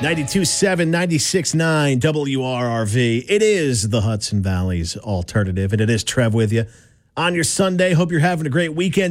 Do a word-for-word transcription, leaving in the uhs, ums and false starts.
ninety-two point seven, ninety-six point nine W R R V. It is the Hudson Valley's alternative, and it is Trev with you on your Sunday. Hope you're having a great weekend.